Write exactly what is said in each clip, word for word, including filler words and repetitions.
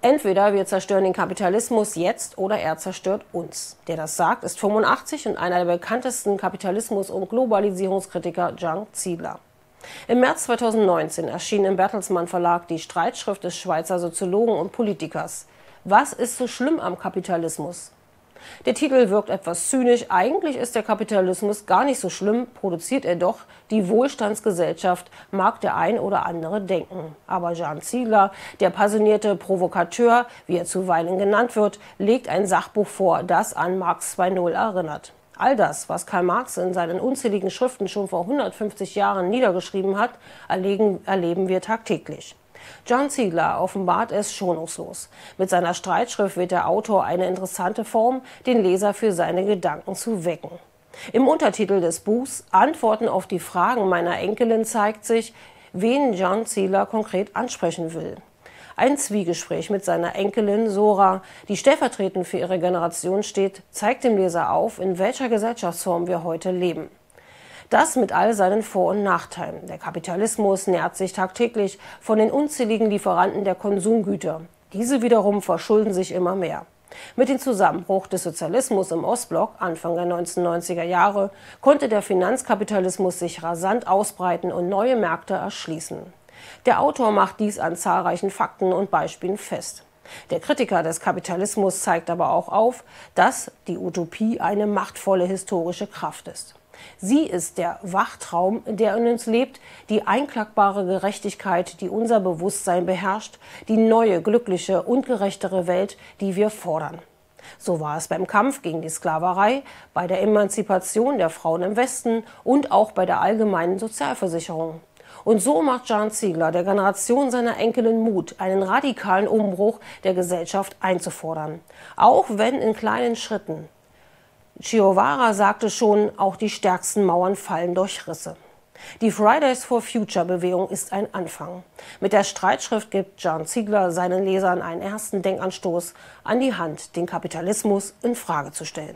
Entweder wir zerstören den Kapitalismus jetzt oder er zerstört uns. Der das sagt, ist fünfundachtzig und einer der bekanntesten Kapitalismus- und Globalisierungskritiker, Jung Ziegler. Im März zweitausendneunzehn erschien im Bertelsmann Verlag die Streitschrift des Schweizer Soziologen und Politikers »Was ist so schlimm am Kapitalismus?«. Der Titel wirkt etwas zynisch. Eigentlich ist der Kapitalismus gar nicht so schlimm, produziert er doch die Wohlstandsgesellschaft, mag der ein oder andere denken. Aber Jung Ziegler, der passionierte Provokateur, wie er zuweilen genannt wird, legt ein Sachbuch vor, das an Marx zwei Punkt null erinnert. All das, was Karl Marx in seinen unzähligen Schriften schon vor hundertfünfzig Jahren niedergeschrieben hat, erleben, erleben wir tagtäglich. Jung Ziegler offenbart es schonungslos. Mit seiner Streitschrift wählt der Autor eine interessante Form, den Leser für seine Gedanken zu wecken. Im Untertitel des Buchs »Antworten auf die Fragen meiner Enkelin« zeigt sich, wen Jung Ziegler konkret ansprechen will. Ein Zwiegespräch mit seiner Enkelin Sora, die stellvertretend für ihre Generation steht, zeigt dem Leser auf, in welcher Gesellschaftsform wir heute leben. Das mit all seinen Vor- und Nachteilen. Der Kapitalismus nährt sich tagtäglich von den unzähligen Lieferanten der Konsumgüter. Diese wiederum verschulden sich immer mehr. Mit dem Zusammenbruch des Sozialismus im Ostblock Anfang der neunzehnhundertneunziger Jahre konnte der Finanzkapitalismus sich rasant ausbreiten und neue Märkte erschließen. Der Autor macht dies an zahlreichen Fakten und Beispielen fest. Der Kritiker des Kapitalismus zeigt aber auch auf, dass die Utopie eine machtvolle historische Kraft ist. Sie ist der Wachtraum, der in uns lebt, die einklagbare Gerechtigkeit, die unser Bewusstsein beherrscht, die neue, glückliche und gerechtere Welt, die wir fordern. So war es beim Kampf gegen die Sklaverei, bei der Emanzipation der Frauen im Westen und auch bei der allgemeinen Sozialversicherung. Und so macht Jung Ziegler der Generation seiner Enkelin Mut, einen radikalen Umbruch der Gesellschaft einzufordern. Auch wenn in kleinen Schritten. Che Guevara sagte schon, auch die stärksten Mauern fallen durch Risse. Die Fridays for Future Bewegung ist ein Anfang. Mit der Streitschrift gibt Jung Ziegler seinen Lesern einen ersten Denkanstoß an die Hand, den Kapitalismus in Frage zu stellen.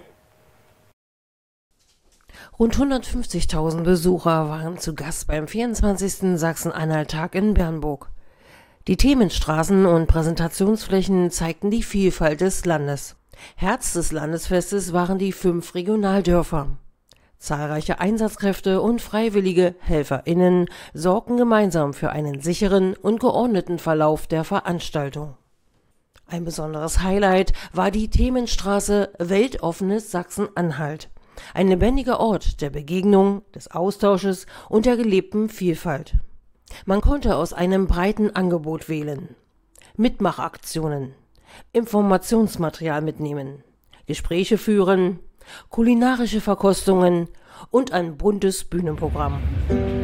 Rund hundertfünfzigtausend Besucher waren zu Gast beim vierundzwanzigsten Sachsen-Anhalt-Tag in Bernburg. Die Themenstraßen und Präsentationsflächen zeigten die Vielfalt des Landes. Herz des Landesfestes waren die fünf Regionaldörfer. Zahlreiche Einsatzkräfte und freiwillige HelferInnen sorgten gemeinsam für einen sicheren und geordneten Verlauf der Veranstaltung. Ein besonderes Highlight war die Themenstraße Weltoffenes Sachsen-Anhalt. Ein lebendiger Ort der Begegnung, des Austausches und der gelebten Vielfalt. Man konnte aus einem breiten Angebot wählen. Mitmachaktionen, Informationsmaterial mitnehmen, Gespräche führen, kulinarische Verkostungen und ein buntes Bühnenprogramm.